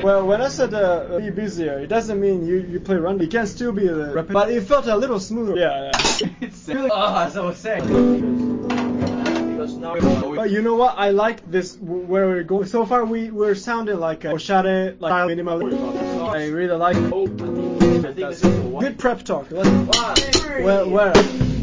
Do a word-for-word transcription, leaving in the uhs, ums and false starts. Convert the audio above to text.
Well, when I said uh, be busier, it doesn't mean you, you play run. You can still be the rep, but it felt a little smoother. Yeah, yeah. It's really, oh, as I was saying. But you know what? I like this where we're going. So far, we we're sounding like a oshare, like minimal. I really like it. I think this is Good prep talk. Let's, well, where?